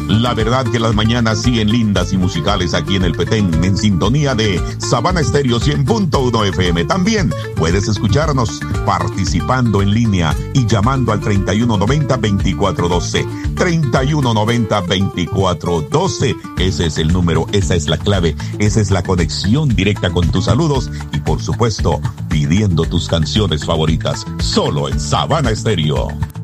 La verdad que las mañanas siguen lindas y musicales aquí en el Petén, en sintonía de Sabana Estéreo 100.1 FM. También puedes escucharnos participando en línea y llamando al 3190-2412. 3190-2412. Ese es el número, esa es la clave, esa es la conexión directa con tus saludos y, por supuesto, pidiendo tus canciones favoritas, solo en Sabana Estéreo.